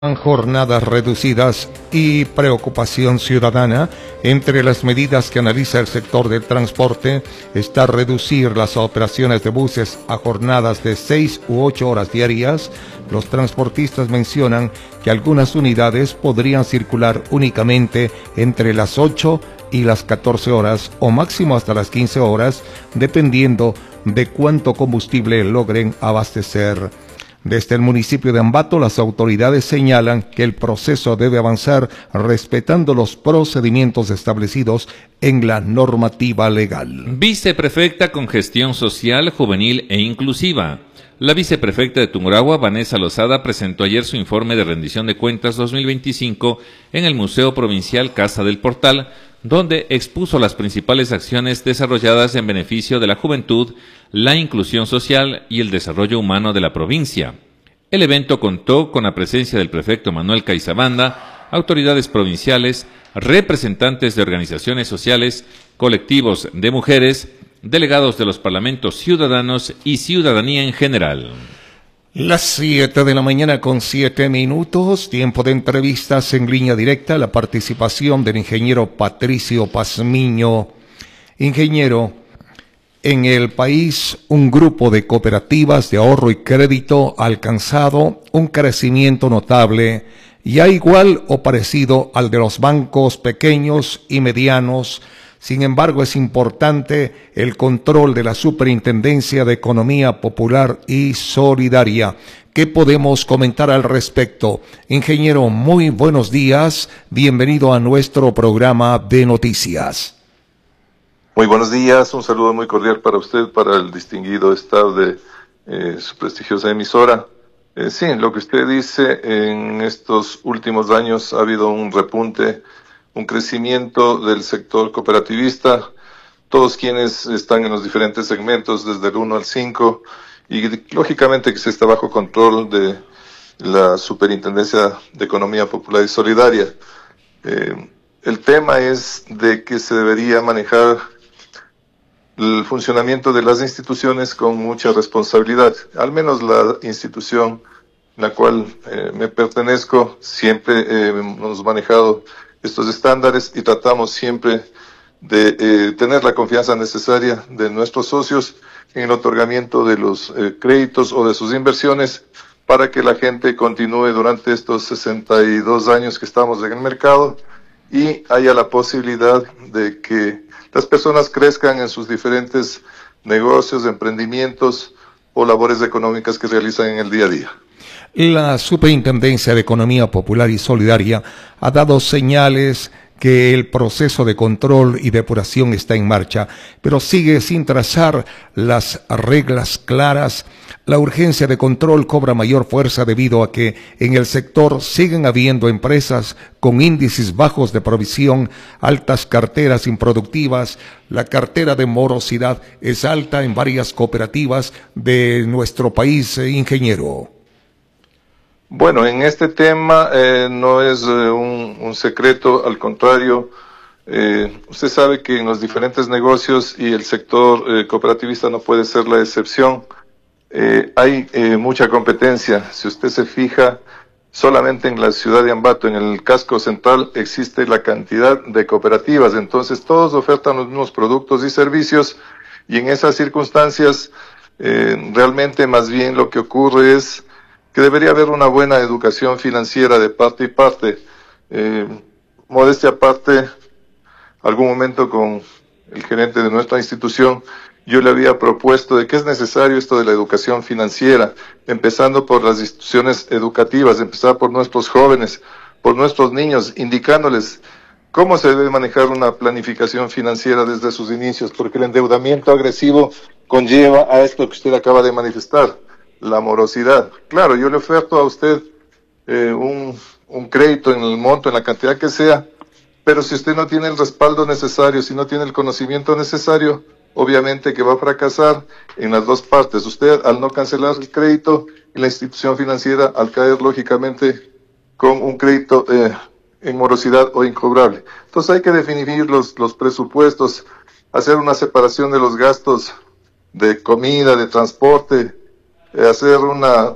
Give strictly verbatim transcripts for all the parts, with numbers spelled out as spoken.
Jornadas reducidas y preocupación ciudadana. Entre las medidas que analiza el sector del transporte está reducir las operaciones de buses a jornadas de seis u ocho horas diarias. Los transportistas mencionan que algunas unidades podrían circular únicamente entre las ocho y las catorce horas o máximo hasta las quince horas, dependiendo de cuánto combustible logren abastecer. Desde el municipio de Ambato, las autoridades señalan que el proceso debe avanzar respetando los procedimientos establecidos en la normativa legal. Viceprefecta con gestión social, juvenil e inclusiva. La viceprefecta de Tungurahua, Vanessa Lozada, presentó ayer su informe de rendición de cuentas dos mil veinticinco en el Museo Provincial Casa del Portal, donde expuso las principales acciones desarrolladas en beneficio de la juventud, la inclusión social y el desarrollo humano de la provincia. El evento contó con la presencia del prefecto Manuel Caizabanda, autoridades provinciales, representantes de organizaciones sociales, colectivos de mujeres, delegados de los parlamentos ciudadanos y ciudadanía en general. Las siete de la mañana con siete minutos, tiempo de entrevistas en línea directa, la participación del ingeniero Patricio Pazmiño. Ingeniero, en el país un grupo de cooperativas de ahorro y crédito ha alcanzado un crecimiento notable, ya igual o parecido al de los bancos pequeños y medianos. Sin embargo, es importante el control de la Superintendencia de Economía Popular y Solidaria. ¿Qué podemos comentar al respecto? Ingeniero, muy buenos días. Bienvenido a nuestro programa de noticias. Muy buenos días. Un saludo muy cordial para usted, para el distinguido staff de eh, su prestigiosa emisora. Eh, sí, lo que usted dice, en estos últimos años ha habido un repunte, un crecimiento del sector cooperativista, todos quienes están en los diferentes segmentos, desde el uno al cinco, y lógicamente que se está bajo control de la Superintendencia de Economía Popular y Solidaria. Eh, el tema es de que se debería manejar el funcionamiento de las instituciones con mucha responsabilidad. Al menos la institución en la cual eh, me pertenezco, siempre eh, hemos manejado estos estándares y tratamos siempre de eh, tener la confianza necesaria de nuestros socios en el otorgamiento de los eh, créditos o de sus inversiones para que la gente continúe durante estos sesenta y dos años que estamos en el mercado y haya la posibilidad de que las personas crezcan en sus diferentes negocios, emprendimientos o labores económicas que realizan en el día a día. La Superintendencia de Economía Popular y Solidaria ha dado señales que el proceso de control y depuración está en marcha, pero sigue sin trazar las reglas claras. La urgencia de control cobra mayor fuerza debido a que en el sector siguen habiendo empresas con índices bajos de provisión, altas carteras improductivas. La cartera de morosidad es alta en varias cooperativas de nuestro país, ingeniero. Bueno, en este tema eh, no es eh, un, un secreto, al contrario, eh, usted sabe que en los diferentes negocios y el sector eh, cooperativista no puede ser la excepción. Eh, hay eh, mucha competencia. Si usted se fija, solamente en la ciudad de Ambato, en el casco central, existe la cantidad de cooperativas. Entonces, todos ofertan los mismos productos y servicios y en esas circunstancias, eh, realmente más bien lo que ocurre es que debería haber una buena educación financiera de parte y parte. Eh, modestia aparte, algún momento con el gerente de nuestra institución, yo le había propuesto de que es necesario esto de la educación financiera, empezando por las instituciones educativas, empezar por nuestros jóvenes, por nuestros niños, indicándoles cómo se debe manejar una planificación financiera desde sus inicios, porque el endeudamiento agresivo conlleva a esto que usted acaba de manifestar, la morosidad. Claro, yo le oferto a usted eh, un, un crédito en el monto, en la cantidad que sea, pero si usted no tiene el respaldo necesario, si no tiene el conocimiento necesario, obviamente que va a fracasar en las dos partes. Usted al no cancelar el crédito y la institución financiera al caer lógicamente con un crédito eh, en morosidad o incobrable. Entonces hay que definir los, los presupuestos, hacer una separación de los gastos de comida, de transporte, hacer una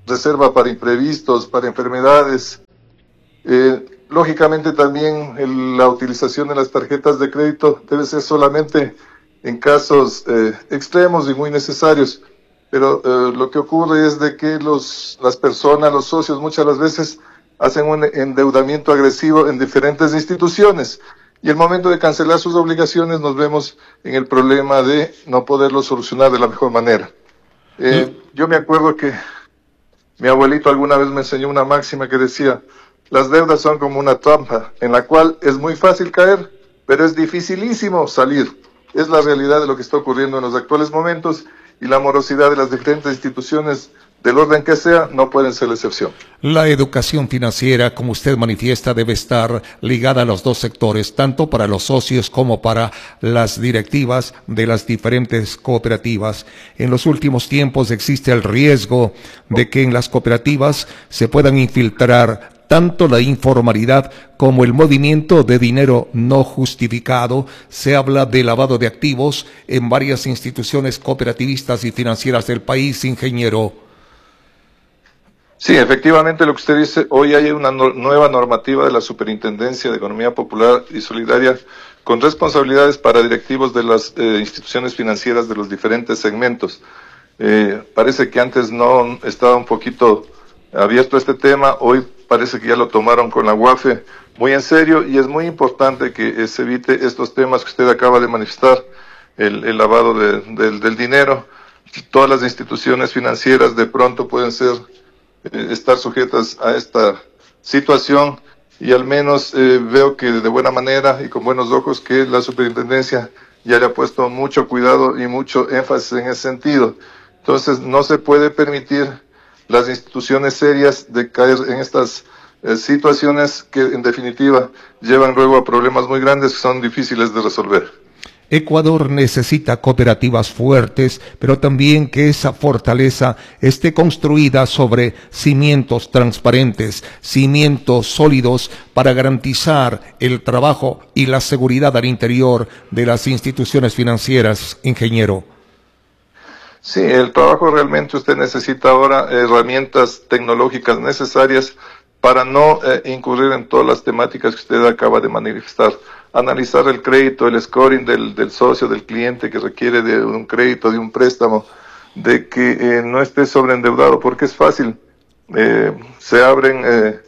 reserva para imprevistos, para enfermedades. Eh, lógicamente también el, la utilización de las tarjetas de crédito debe ser solamente en casos eh, extremos y muy necesarios. Pero eh, lo que ocurre es de que los, las personas, los socios, muchas de las veces hacen un endeudamiento agresivo en diferentes instituciones. Y el momento de cancelar sus obligaciones nos vemos en el problema de no poderlo solucionar de la mejor manera. Eh, ¿Sí? Yo me acuerdo que mi abuelito alguna vez me enseñó una máxima que decía: las deudas son como una trampa en la cual es muy fácil caer, pero es dificilísimo salir. Es la realidad de lo que está ocurriendo en los actuales momentos, y la morosidad de las diferentes instituciones, del orden que sea, no pueden ser la excepción. La educación financiera, como usted manifiesta, debe estar ligada a los dos sectores, tanto para los socios como para las directivas de las diferentes cooperativas. En los últimos tiempos existe el riesgo de que en las cooperativas se puedan infiltrar tanto la informalidad como el movimiento de dinero no justificado. Se habla de lavado de activos en varias instituciones cooperativistas y financieras del país, ingeniero. Sí, efectivamente lo que usted dice, hoy hay una no, nueva normativa de la Superintendencia de Economía Popular y Solidaria con responsabilidades para directivos de las eh, instituciones financieras de los diferentes segmentos. Eh, parece que antes no estaba un poquito abierto este tema, hoy parece que ya lo tomaron con la U A F E muy en serio, y es muy importante que eh, se evite estos temas que usted acaba de manifestar, el, el lavado de, de, del dinero. Todas las instituciones financieras de pronto pueden ser eh, estar sujetas a esta situación, y al menos eh, veo que de buena manera y con buenos ojos que la superintendencia ya le ha puesto mucho cuidado y mucho énfasis en ese sentido. Entonces no se puede permitir las instituciones serias de caer en estas eh, situaciones que en definitiva llevan luego a problemas muy grandes que son difíciles de resolver. Ecuador necesita cooperativas fuertes, pero también que esa fortaleza esté construida sobre cimientos transparentes, cimientos sólidos para garantizar el trabajo y la seguridad al interior de las instituciones financieras, ingeniero. Sí, el trabajo realmente usted necesita ahora herramientas tecnológicas necesarias para no eh, incurrir en todas las temáticas que usted acaba de manifestar. Analizar el crédito, el scoring del, del socio, del cliente que requiere de un crédito, de un préstamo, de que eh, no esté sobreendeudado, porque es fácil. Eh, se abren eh,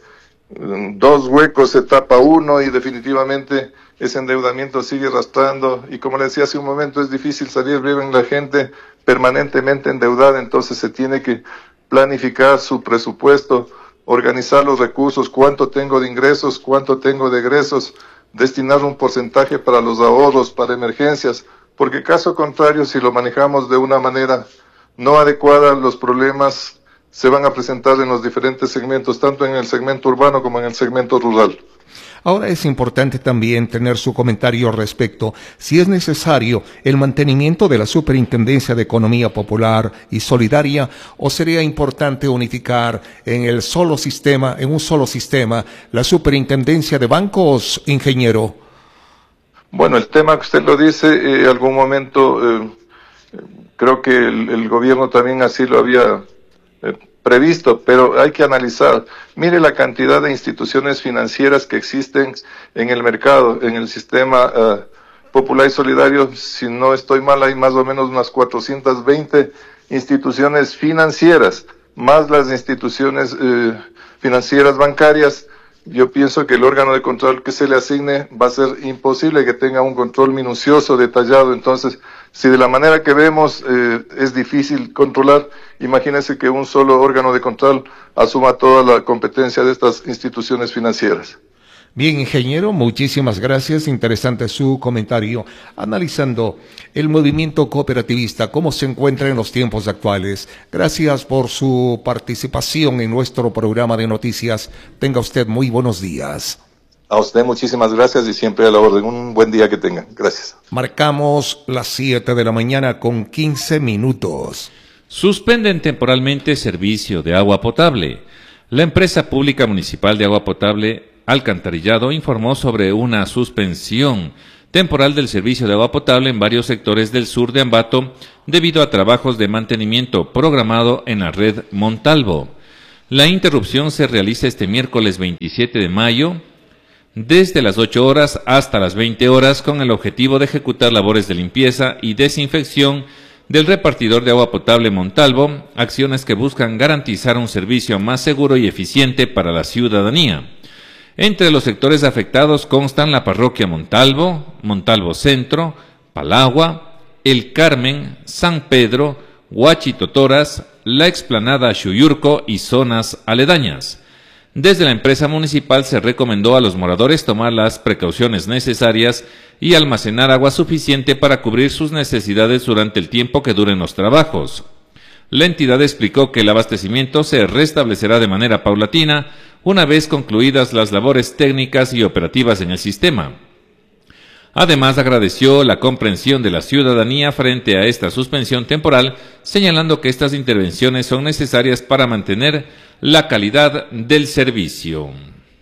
dos huecos, se tapa uno y definitivamente ese endeudamiento sigue arrastrando, y como le decía hace un momento, es difícil salir. Viven la gente permanentemente endeudada, entonces se tiene que planificar su presupuesto, organizar los recursos, cuánto tengo de ingresos, cuánto tengo de egresos, destinar un porcentaje para los ahorros, para emergencias, porque caso contrario, si lo manejamos de una manera no adecuada, los problemas se van a presentar en los diferentes segmentos, tanto en el segmento urbano como en el segmento rural. Ahora es importante también tener su comentario al respecto, si es necesario el mantenimiento de la Superintendencia de Economía Popular y Solidaria, o sería importante unificar en el solo sistema, en un solo sistema, la Superintendencia de Bancos, ingeniero. Bueno, el tema que usted lo dice, en eh, algún momento eh, creo que el, el gobierno también así lo había eh, previsto, pero hay que analizar. Mire la cantidad de instituciones financieras que existen en el mercado, en el sistema uh, popular y solidario. Si no estoy mal, hay más o menos unas cuatrocientas veinte instituciones financieras, más las instituciones uh, financieras bancarias. Yo pienso que el órgano de control que se le asigne va a ser imposible que tenga un control minucioso, detallado. Entonces, si de la manera que vemos eh, es difícil controlar, imagínense que un solo órgano de control asuma toda la competencia de estas instituciones financieras. Bien, ingeniero, muchísimas gracias. Interesante su comentario. Analizando el movimiento cooperativista, cómo se encuentra en los tiempos actuales. Gracias por su participación en nuestro programa de noticias. Tenga usted muy buenos días. A usted muchísimas gracias y siempre a la orden. Un buen día que tengan. Gracias. Marcamos las siete de la mañana con quince minutos. Suspenden temporalmente servicio de agua potable. La empresa pública municipal de agua potable Alcantarillado informó sobre una suspensión temporal del servicio de agua potable en varios sectores del sur de Ambato debido a trabajos de mantenimiento programado en la red Montalvo. La interrupción se realiza este miércoles veintisiete de mayo, desde las ocho horas hasta las veinte horas, con el objetivo de ejecutar labores de limpieza y desinfección del repartidor de agua potable Montalvo, acciones que buscan garantizar un servicio más seguro y eficiente para la ciudadanía. Entre los sectores afectados constan la parroquia Montalvo, Montalvo Centro, Palagua, El Carmen, San Pedro, Huachitotoras, la explanada Xuyurco y zonas aledañas. Desde la empresa municipal se recomendó a los moradores tomar las precauciones necesarias y almacenar agua suficiente para cubrir sus necesidades durante el tiempo que duren los trabajos. La entidad explicó que el abastecimiento se restablecerá de manera paulatina una vez concluidas las labores técnicas y operativas en el sistema. Además, agradeció la comprensión de la ciudadanía frente a esta suspensión temporal, señalando que estas intervenciones son necesarias para mantener la calidad del servicio.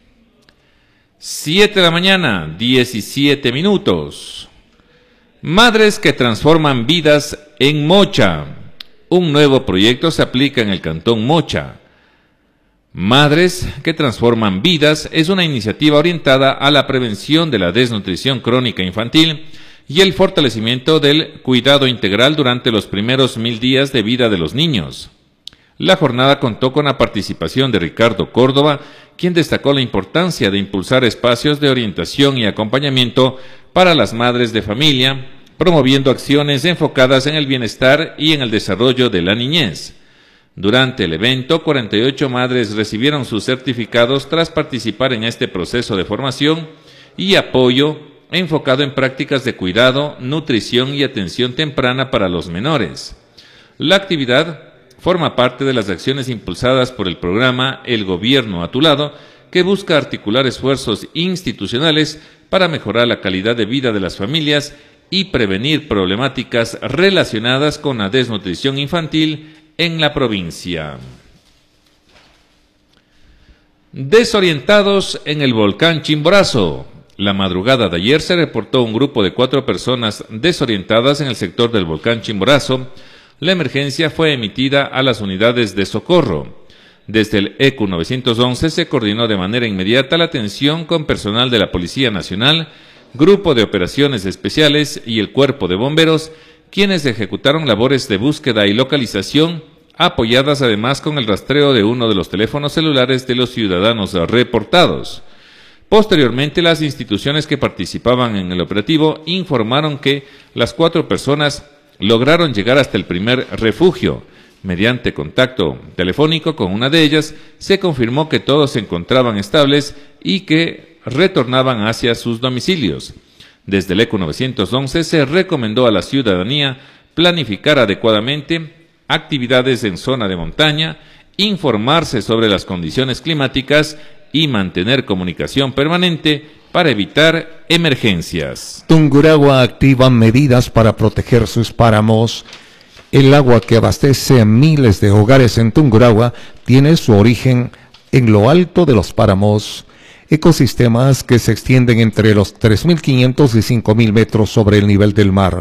siete de la mañana, diecisiete minutos. Madres que transforman vidas en Mocha. Un nuevo proyecto se aplica en el Cantón Mocha. Madres que transforman vidas es una iniciativa orientada a la prevención de la desnutrición crónica infantil y el fortalecimiento del cuidado integral durante los primeros mil días de vida de los niños. La jornada contó con la participación de Ricardo Córdoba, quien destacó la importancia de impulsar espacios de orientación y acompañamiento para las madres de familia, promoviendo acciones enfocadas en el bienestar y en el desarrollo de la niñez. Durante el evento, cuarenta y ocho madres recibieron sus certificados tras participar en este proceso de formación y apoyo enfocado en prácticas de cuidado, nutrición y atención temprana para los menores. La actividad forma parte de las acciones impulsadas por el programa El Gobierno a tu Lado, que busca articular esfuerzos institucionales para mejorar la calidad de vida de las familias y prevenir problemáticas relacionadas con la desnutrición infantil en la provincia. Desorientados en el volcán Chimborazo. La madrugada de ayer se reportó un grupo de cuatro personas desorientadas en el sector del volcán Chimborazo. La emergencia fue emitida a las unidades de socorro. Desde el E Q nueve once se coordinó de manera inmediata la atención con personal de la Policía Nacional, Grupo de Operaciones Especiales y el Cuerpo de Bomberos, quienes ejecutaron labores de búsqueda y localización, apoyadas además con el rastreo de uno de los teléfonos celulares de los ciudadanos reportados. Posteriormente, las instituciones que participaban en el operativo informaron que las cuatro personas lograron llegar hasta el primer refugio. Mediante contacto telefónico con una de ellas, se confirmó que todos se encontraban estables y que retornaban hacia sus domicilios. Desde el E Q nueve once se recomendó a la ciudadanía planificar adecuadamente actividades en zona de montaña, informarse sobre las condiciones climáticas y mantener comunicación permanente para evitar emergencias. Tungurahua activa medidas para proteger sus páramos. El agua que abastece a miles de hogares en Tungurahua tiene su origen en lo alto de los páramos, ecosistemas que se extienden entre los tres mil quinientos y cinco mil metros sobre el nivel del mar.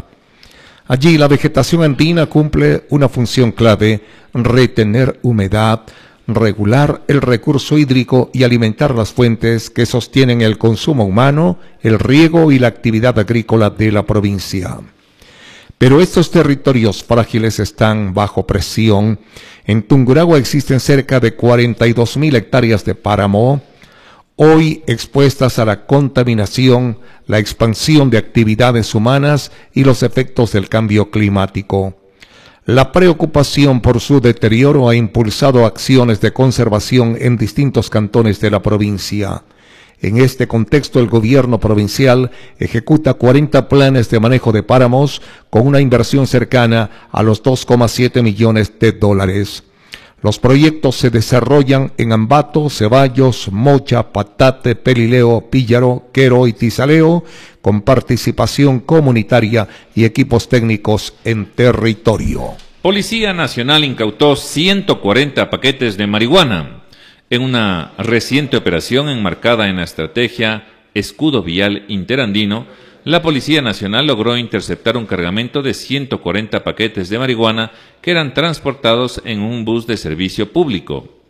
Allí la vegetación andina cumple una función clave: retener humedad, regular el recurso hídrico y alimentar las fuentes que sostienen el consumo humano, el riego y la actividad agrícola de la provincia. Pero estos territorios frágiles están bajo presión. En Tungurahua existen cerca de cuarenta y dos mil hectáreas de páramo, hoy expuestas a la contaminación, la expansión de actividades humanas y los efectos del cambio climático. La preocupación por su deterioro ha impulsado acciones de conservación en distintos cantones de la provincia. En este contexto, el gobierno provincial ejecuta cuarenta planes de manejo de páramos con una inversión cercana a los dos coma siete millones de dólares. Los proyectos se desarrollan en Ambato, Ceballos, Mocha, Patate, Pelileo, Píllaro, Quero y Tizaleo, con participación comunitaria y equipos técnicos en territorio. Policía Nacional incautó ciento cuarenta paquetes de marihuana en una reciente operación enmarcada en la estrategia Escudo Vial Interandino. La Policía Nacional logró interceptar un cargamento de ciento cuarenta paquetes de marihuana que eran transportados en un bus de servicio público.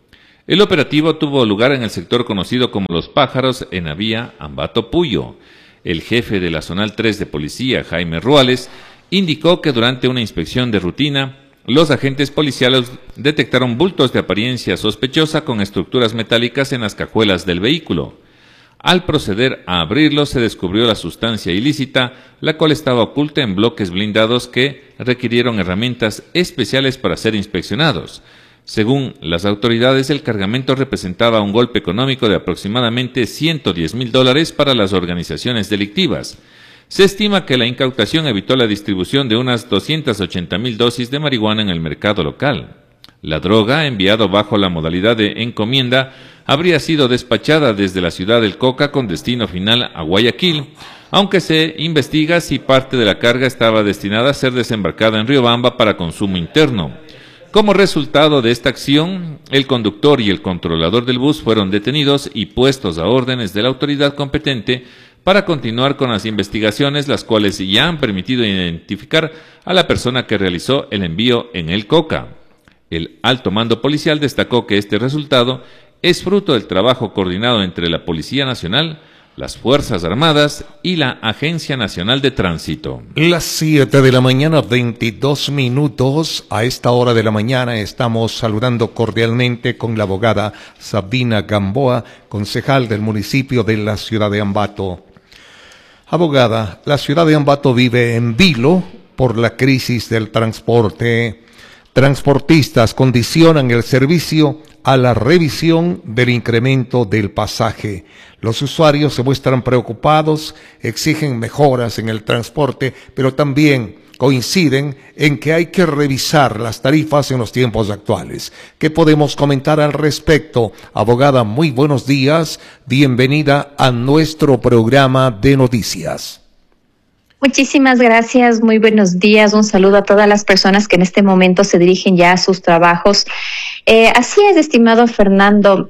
El operativo tuvo lugar en el sector conocido como Los Pájaros, en la vía Ambato-Puyo. El jefe de la Zonal tres de Policía, Jaime Ruales, indicó que durante una inspección de rutina, los agentes policiales detectaron bultos de apariencia sospechosa con estructuras metálicas en las cajuelas del vehículo. Al proceder a abrirlos, se descubrió la sustancia ilícita, la cual estaba oculta en bloques blindados que requirieron herramientas especiales para ser inspeccionados. Según las autoridades, el cargamento representaba un golpe económico de aproximadamente ciento diez mil dólares para las organizaciones delictivas. Se estima que la incautación evitó la distribución de unas doscientas ochenta mil dosis de marihuana en el mercado local. La droga, enviada bajo la modalidad de encomienda, habría sido despachada desde la ciudad del Coca con destino final a Guayaquil, aunque se investiga si parte de la carga estaba destinada a ser desembarcada en Riobamba para consumo interno. Como resultado de esta acción, el conductor y el controlador del bus fueron detenidos y puestos a órdenes de la autoridad competente para continuar con las investigaciones, las cuales ya han permitido identificar a la persona que realizó el envío en el Coca. El alto mando policial destacó que este resultado es fruto del trabajo coordinado entre la Policía Nacional, las Fuerzas Armadas y la Agencia Nacional de Tránsito. Las siete de la mañana, veintidós minutos. A esta hora de la mañana estamos saludando cordialmente con la abogada Sabina Gamboa, concejal del municipio de la ciudad de Ambato. Abogada, la ciudad de Ambato vive en vilo por la crisis del transporte. Transportistas condicionan el servicio a la revisión del incremento del pasaje. Los usuarios se muestran preocupados, exigen mejoras en el transporte, pero también coinciden en que hay que revisar las tarifas en los tiempos actuales. ¿Qué podemos comentar al respecto? Abogada, muy buenos días. Bienvenida a nuestro programa de noticias. Muchísimas gracias, muy buenos días, un saludo a todas las personas que en este momento se dirigen ya a sus trabajos. Eh, así es, estimado Fernando,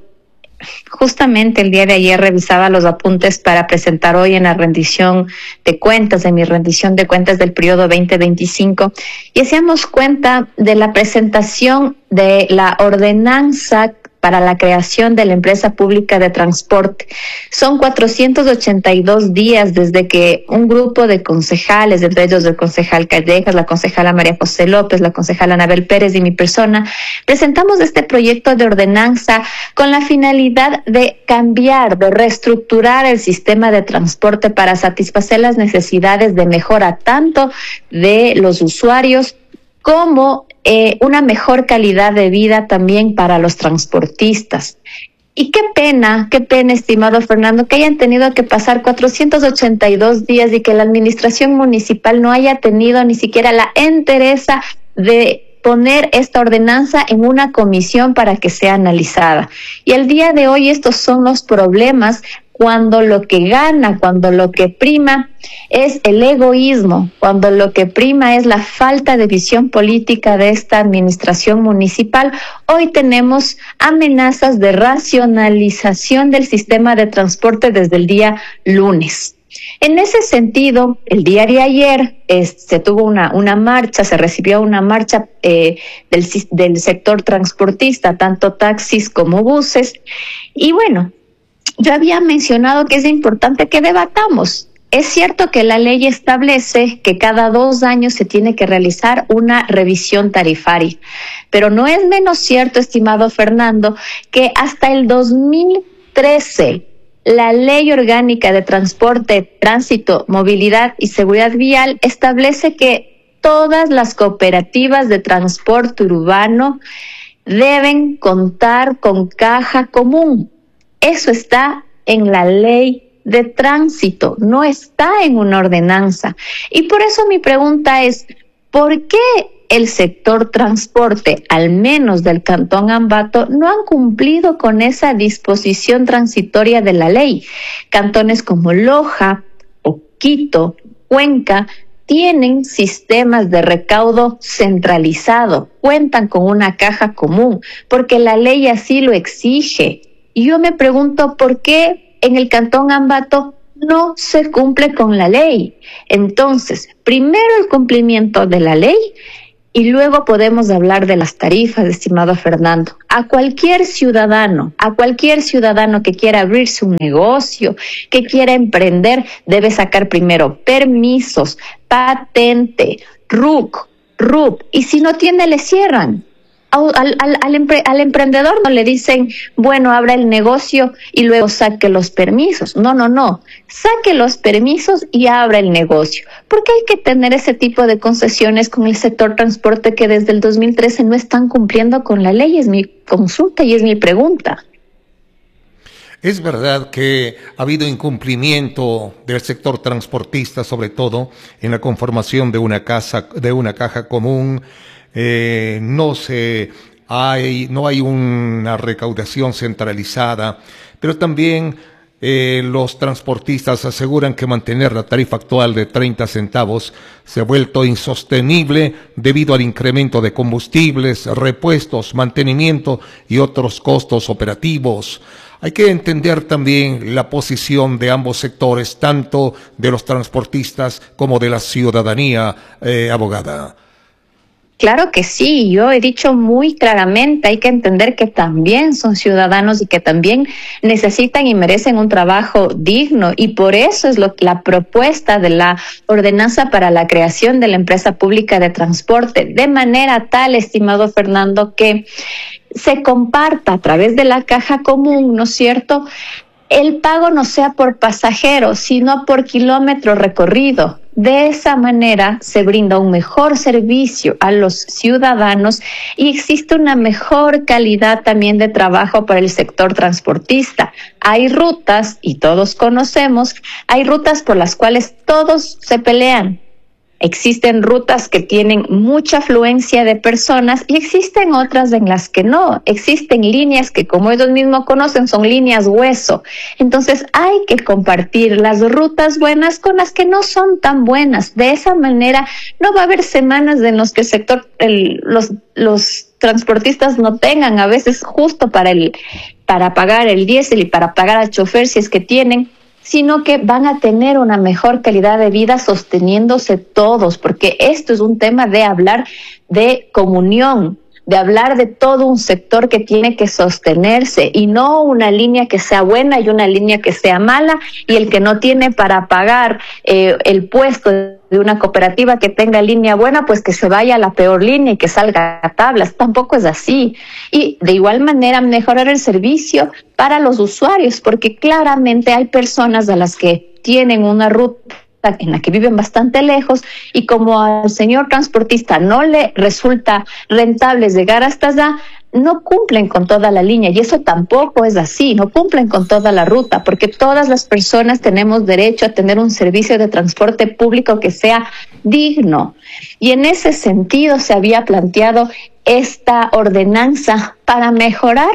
justamente el día de ayer revisaba los apuntes para presentar hoy en la rendición de cuentas, en mi rendición de cuentas del periodo veinte veinticinco, y hacíamos cuenta de la presentación de la ordenanza para la creación de la empresa pública de transporte. Son cuatrocientos ochenta y dos días desde que un grupo de concejales, entre ellos el concejal Callejas, la concejala María José López, la concejala Anabel Pérez y mi persona, presentamos este proyecto de ordenanza con la finalidad de cambiar, de reestructurar el sistema de transporte para satisfacer las necesidades de mejora tanto de los usuarios como eh, una mejor calidad de vida también para los transportistas. Y qué pena, qué pena, estimado Fernando, que hayan tenido que pasar cuatrocientos ochenta y dos días y que la administración municipal no haya tenido ni siquiera la entereza de poner esta ordenanza en una comisión para que sea analizada. Y el día de hoy estos son los problemas cuando lo que gana, cuando lo que prima es el egoísmo, cuando lo que prima es la falta de visión política de esta administración municipal. Hoy tenemos amenazas de racionalización del sistema de transporte desde el día lunes. En ese sentido, el día de ayer eh, se tuvo una, una marcha, se recibió una marcha eh, del, del sector transportista, tanto taxis como buses, y bueno, yo había mencionado que es importante que debatamos. Es cierto que la ley establece que cada dos años se tiene que realizar una revisión tarifaria, pero no es menos cierto, estimado Fernando, que hasta el dos mil trece la Ley Orgánica de Transporte, Tránsito, Movilidad y Seguridad Vial establece que todas las cooperativas de transporte urbano deben contar con caja común. Eso está en la ley de tránsito, no está en una ordenanza. Y por eso mi pregunta es, ¿por qué el sector transporte, al menos del Cantón Ambato, no han cumplido con esa disposición transitoria de la ley? Cantones como Loja, Quito, Cuenca, tienen sistemas de recaudo centralizado, cuentan con una caja común, porque la ley así lo exige. Y yo me pregunto por qué en el Cantón Ambato no se cumple con la ley. Entonces, primero el cumplimiento de la ley Y luego podemos hablar de las tarifas, estimado Fernando. A cualquier ciudadano, a cualquier ciudadano que quiera abrirse un negocio, que quiera emprender, debe sacar primero permisos, patente, R U C, R U P, y si no tiene, le cierran. Al, al, al, empre, al emprendedor no le dicen, bueno, abra el negocio y luego saque los permisos. No, no, no. Saque los permisos y abra el negocio. Porque hay que tener ese tipo de concesiones con el sector transporte que desde el dos mil trece no están cumpliendo con la ley. Es mi consulta y es mi pregunta. Es verdad que ha habido incumplimiento del sector transportista, sobre todo en la conformación de una casa, de una caja común. Eh, no se hay, no hay una recaudación centralizada, pero también eh, los transportistas aseguran que mantener la tarifa actual de treinta centavos se ha vuelto insostenible debido al incremento de combustibles, repuestos, mantenimiento y otros costos operativos. Hay que entender también la posición de ambos sectores, tanto de los transportistas como de la ciudadanía, eh, abogada. Claro que sí, yo he dicho muy claramente, hay que entender que también son ciudadanos y que también necesitan y merecen un trabajo digno, y por eso es lo, la propuesta de la ordenanza para la creación de la empresa pública de transporte, de manera tal, estimado Fernando, que se comparta a través de la caja común, ¿no es cierto?, el pago no sea por pasajero, sino por kilómetro recorrido. De esa manera se brinda un mejor servicio a los ciudadanos y existe una mejor calidad también de trabajo para el sector transportista. Hay rutas, y todos conocemos, hay rutas por las cuales todos se pelean. Existen rutas que tienen mucha afluencia de personas y existen otras en las que no. Existen líneas que, como ellos mismos conocen, son líneas hueso. Entonces hay que compartir las rutas buenas con las que no son tan buenas. De esa manera no va a haber semanas en las que el sector, el, los, los transportistas no tengan a veces justo para, el, para pagar el diésel y para pagar al chofer si es que tienen, sino que van a tener una mejor calidad de vida sosteniéndose todos, porque esto es un tema de hablar de comunión, de hablar de todo un sector que tiene que sostenerse y no una línea que sea buena y una línea que sea mala, y el que no tiene para pagar eh, el puesto de una cooperativa que tenga línea buena, pues que se vaya a la peor línea y que salga a tablas. Tampoco es así. Y de igual manera mejorar el servicio para los usuarios, porque claramente hay personas a las que tienen una ruta en la que viven bastante lejos, y como al señor transportista no le resulta rentable llegar hasta allá, no cumplen con toda la línea, y eso tampoco es así, no cumplen con toda la ruta, porque todas las personas tenemos derecho a tener un servicio de transporte público que sea digno, y en ese sentido se había planteado esta ordenanza para mejorar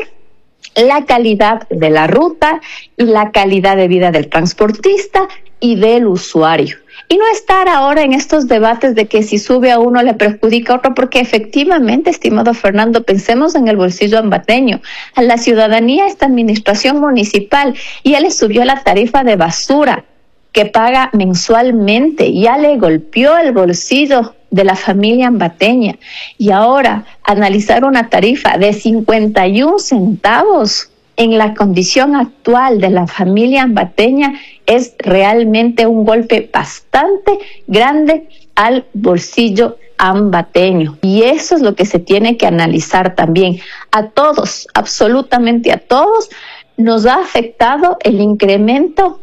la calidad de la ruta y la calidad de vida del transportista y del usuario. Y no estar ahora en estos debates de que si sube a uno le perjudica a otro, porque efectivamente, estimado Fernando, pensemos en el bolsillo ambateño. A la ciudadanía, esta administración municipal ya le subió la tarifa de basura que paga mensualmente, ya le golpeó el bolsillo de la familia ambateña, y ahora analizar una tarifa de cincuenta y un centavos en la condición actual de la familia ambateña es realmente un golpe bastante grande al bolsillo ambateño, y eso es lo que se tiene que analizar también. A todos, absolutamente a todos, nos ha afectado el incremento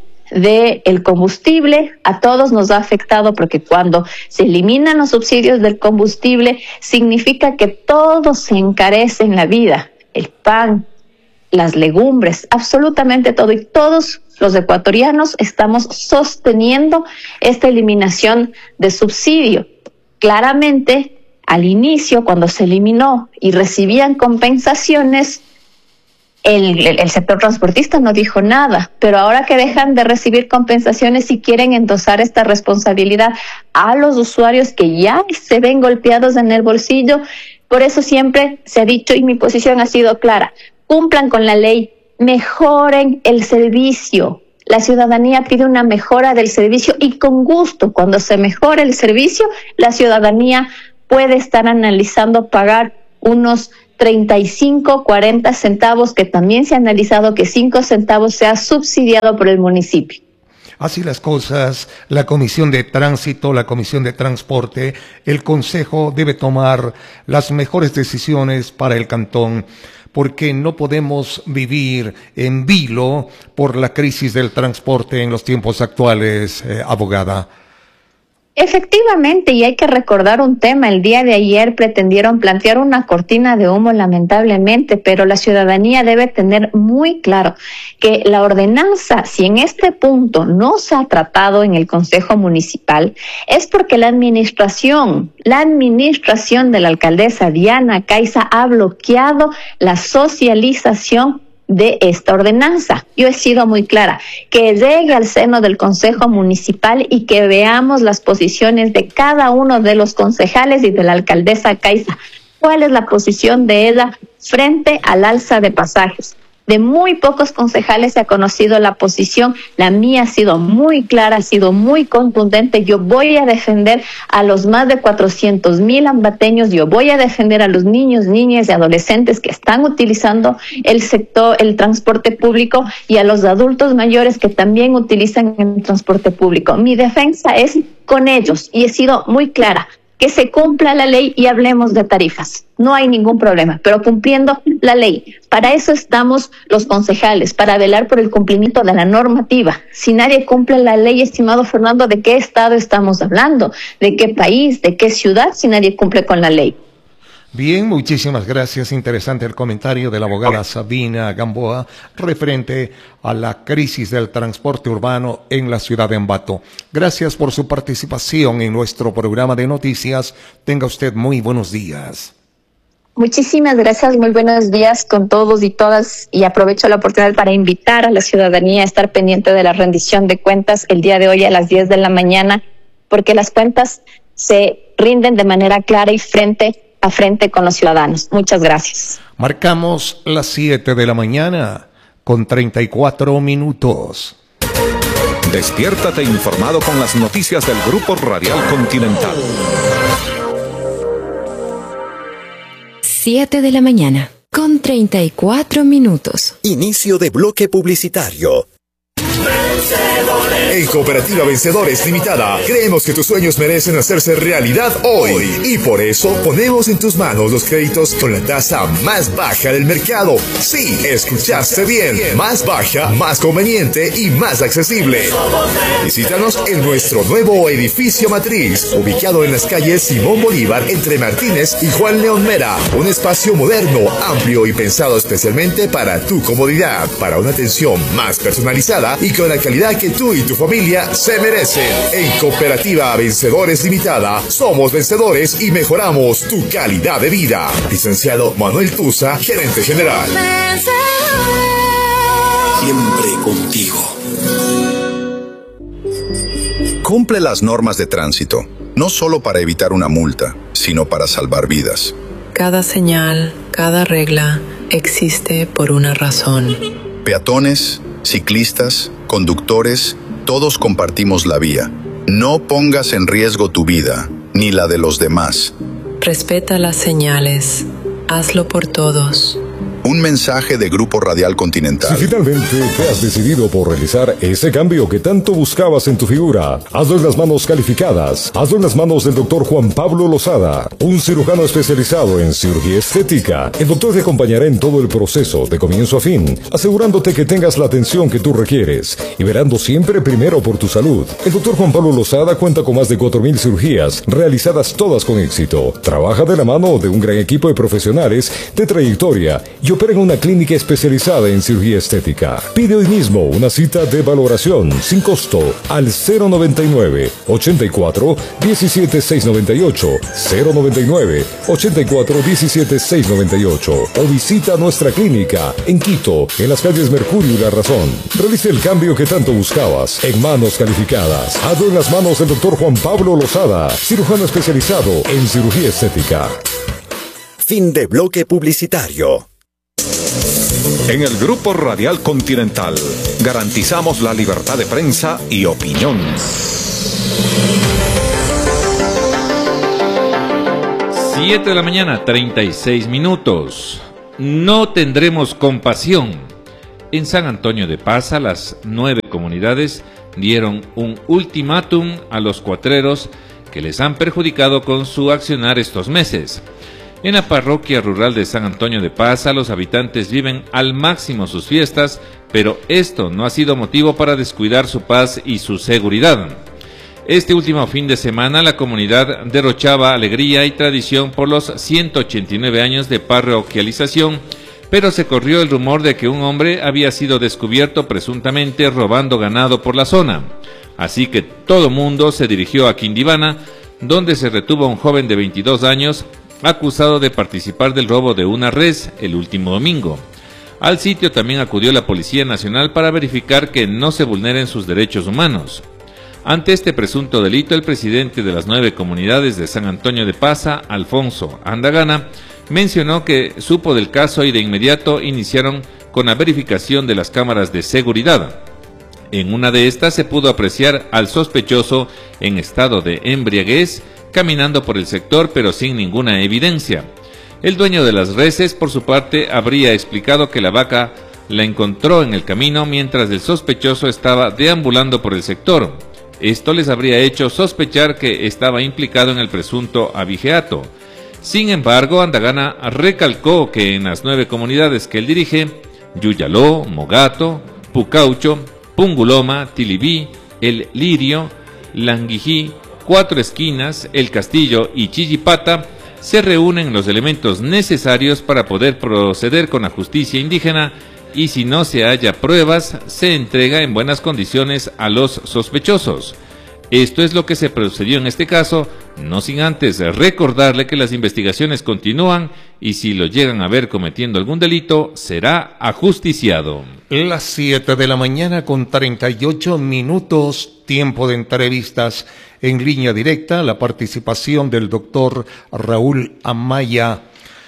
del combustible, a todos nos ha afectado, porque cuando se eliminan los subsidios del combustible significa que todo se encarece en la vida, el pan, las legumbres, absolutamente todo, y todos los ecuatorianos estamos sosteniendo esta eliminación de subsidio. Claramente, al inicio, cuando se eliminó y recibían compensaciones, El, el, el sector transportista no dijo nada, pero ahora que dejan de recibir compensaciones y quieren endosar esta responsabilidad a los usuarios que ya se ven golpeados en el bolsillo, por eso siempre se ha dicho, y mi posición ha sido clara: cumplan con la ley, mejoren el servicio. La ciudadanía pide una mejora del servicio, y con gusto, cuando se mejore el servicio, la ciudadanía puede estar analizando pagar unos treinta y cinco, cuarenta centavos, que también se ha analizado que cinco centavos sea subsidiado por el municipio. Así las cosas, la Comisión de Tránsito, la Comisión de Transporte, el Consejo debe tomar las mejores decisiones para el cantón, porque no podemos vivir en vilo por la crisis del transporte en los tiempos actuales, eh, abogada. Efectivamente, y hay que recordar un tema, el día de ayer pretendieron plantear una cortina de humo, lamentablemente, pero la ciudadanía debe tener muy claro que la ordenanza, si en este punto no se ha tratado en el Consejo Municipal, es porque la administración, la administración de la alcaldesa Diana Caiza ha bloqueado la socialización de esta ordenanza. Yo he sido muy clara, que llegue al seno del Consejo Municipal y que veamos las posiciones de cada uno de los concejales y de la alcaldesa Caiza. ¿Cuál es la posición de ella frente al alza de pasajes? De muy pocos concejales se ha conocido la posición. La mía ha sido muy clara, ha sido muy contundente. Yo voy a defender a los más de cuatrocientos mil ambateños, yo voy a defender a los niños, niñas y adolescentes que están utilizando el sector, el transporte público, y a los adultos mayores que también utilizan el transporte público. Mi defensa es con ellos y he sido muy clara. Que se cumpla la ley y hablemos de tarifas. No hay ningún problema, pero cumpliendo la ley. Para eso estamos los concejales, para velar por el cumplimiento de la normativa. Si nadie cumple la ley, estimado Fernando, ¿de qué estado estamos hablando? ¿De qué país? ¿De qué ciudad? Si nadie cumple con la ley. Bien, muchísimas gracias. Interesante el comentario de la abogada Sabina Gamboa referente a la crisis del transporte urbano en la ciudad de Ambato. Gracias por su participación en nuestro programa de noticias. Tenga usted muy buenos días. Muchísimas gracias, muy buenos días con todos y todas, y aprovecho la oportunidad para invitar a la ciudadanía a estar pendiente de la rendición de cuentas el día de hoy a las diez de la mañana, porque las cuentas se rinden de manera clara y frente a frente con los ciudadanos. Muchas gracias. Marcamos las siete de la mañana con treinta y cuatro minutos. Despiértate informado con las noticias del Grupo Radial Continental. siete de la mañana con treinta y cuatro minutos. Inicio de bloque publicitario. En Cooperativa Vencedores Limitada, creemos que tus sueños merecen hacerse realidad hoy. Y por eso ponemos en tus manos los créditos con la tasa más baja del mercado. Sí, escuchaste bien. Más baja, más conveniente y más accesible. Visítanos en nuestro nuevo edificio matriz, ubicado en las calles Simón Bolívar, entre Martínez y Juan León Mera. Un espacio moderno, amplio y pensado especialmente para tu comodidad, para una atención más personalizada y con la calidad que tú y tu familia se merecen. En Cooperativa Vencedores Limitada, somos vencedores y mejoramos tu calidad de vida. Licenciado Manuel Tusa, gerente general. Siempre contigo. Cumple las normas de tránsito, no solo para evitar una multa, sino para salvar vidas. Cada señal, cada regla existe por una razón. Peatones, ciclistas, conductores, todos compartimos la vía. No pongas en riesgo tu vida, ni la de los demás. Respeta las señales. Hazlo por todos. Un mensaje de Grupo Radial Continental. Si finalmente te has decidido por realizar ese cambio que tanto buscabas en tu figura, hazlo en las manos calificadas. Hazlo en las manos del doctor Juan Pablo Lozada, un cirujano especializado en cirugía estética. El doctor te acompañará en todo el proceso, de comienzo a fin, asegurándote que tengas la atención que tú requieres y verando siempre primero por tu salud. El doctor Juan Pablo Lozada cuenta con más de cuatro mil cirugías, realizadas todas con éxito. Trabaja de la mano de un gran equipo de profesionales de trayectoria y opera en una clínica especializada en cirugía estética. Pide hoy mismo una cita de valoración sin costo al cero noventa y nueve, ochenta y cuatro, diecisiete, seiscientos noventa y ocho, cero noventa y nueve, ochenta y cuatro, diecisiete, seiscientos noventa y ocho o visita nuestra clínica en Quito, en las calles Mercurio y La Razón. Realice el cambio que tanto buscabas en manos calificadas. Hazlo en las manos del doctor Juan Pablo Lozada, cirujano especializado en cirugía estética. Fin de bloque publicitario. En el Grupo Radial Continental garantizamos la libertad de prensa y opinión. siete de la mañana, treinta y seis minutos. No tendremos compasión. En San Antonio de Pasa, las nueve comunidades dieron un ultimátum a los cuatreros que les han perjudicado con su accionar estos meses. En la parroquia rural de San Antonio de Pasa, los habitantes viven al máximo sus fiestas, pero esto no ha sido motivo para descuidar su paz y su seguridad. Este último fin de semana, la comunidad derrochaba alegría y tradición por los ciento ochenta y nueve años de parroquialización, pero se corrió el rumor de que un hombre había sido descubierto presuntamente robando ganado por la zona. Así que todo mundo se dirigió a Quindibana, donde se retuvo a un joven de veintidós años, acusado de participar del robo de una res el último domingo. Al sitio también acudió la Policía Nacional para verificar que no se vulneren sus derechos humanos. Ante este presunto delito, el presidente de las nueve comunidades de San Antonio de Pasa, Alfonso Andagana, mencionó que supo del caso y de inmediato iniciaron con la verificación de las cámaras de seguridad. En una de estas se pudo apreciar al sospechoso en estado de embriaguez caminando por el sector, pero sin ninguna evidencia. El dueño de las reses, por su parte, habría explicado que la vaca la encontró en el camino mientras el sospechoso estaba deambulando por el sector. Esto les habría hecho sospechar que estaba implicado en el presunto abigeato. Sin embargo, Andagana recalcó que en las nueve comunidades que él dirige, Yuyaló, Mogato, Pucaucho, Punguloma, Tilibí, El Lirio, Languijí, Cuatro Esquinas, El Castillo y Chillipata, se reúnen los elementos necesarios para poder proceder con la justicia indígena y si no se halla pruebas, se entrega en buenas condiciones a los sospechosos. Esto es lo que se procedió en este caso, no sin antes recordarle que las investigaciones continúan y si lo llegan a ver cometiendo algún delito, será ajusticiado. Las siete de la mañana con treinta y ocho minutos, tiempo de entrevistas en línea directa, la participación del doctor Raúl Amaya.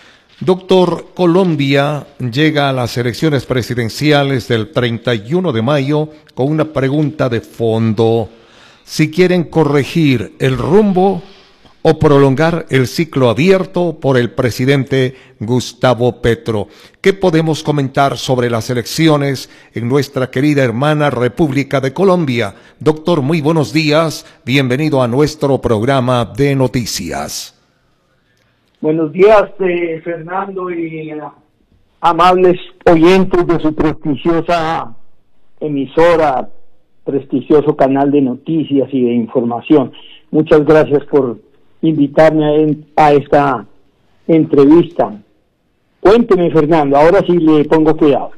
Doctor, Colombia llega a las elecciones presidenciales del treinta y uno de mayo con una pregunta de fondo. Si quieren corregir el rumbo o prolongar el ciclo abierto por el presidente Gustavo Petro. ¿Qué podemos comentar sobre las elecciones en nuestra querida hermana República de Colombia? Doctor, muy buenos días. Bienvenido a nuestro programa de noticias. Buenos días, eh, Fernando, y eh, amables oyentes de su prestigiosa emisora, prestigioso canal de noticias y de información. Muchas gracias por invitarme a, a esta entrevista. Cuénteme, Fernando, ahora sí le pongo cuidado.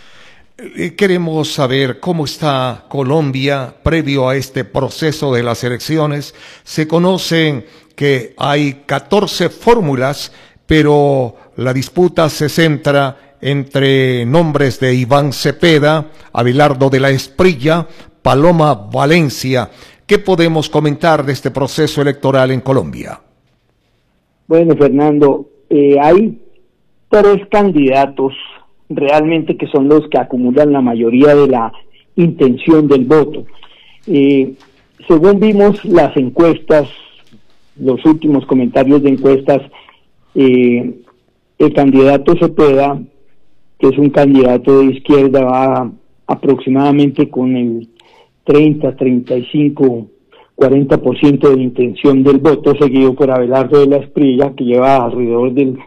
Queremos saber cómo está Colombia previo a este proceso de las elecciones. Se conocen que hay catorce fórmulas, pero la disputa se centra entre nombres de Iván Cepeda, Abelardo de la Esprilla, Paloma Valencia. ¿Qué podemos comentar de este proceso electoral en Colombia? Bueno, Fernando, eh, hay tres candidatos realmente que son los que acumulan la mayoría de la intención del voto. Eh, según vimos las encuestas, los últimos comentarios de encuestas, eh, el candidato Cepeda, que es un candidato de izquierda, va aproximadamente con el treinta, treinta y cinco, cuarenta por ciento de la intención del voto, seguido por Abelardo de la Esprilla, que lleva alrededor del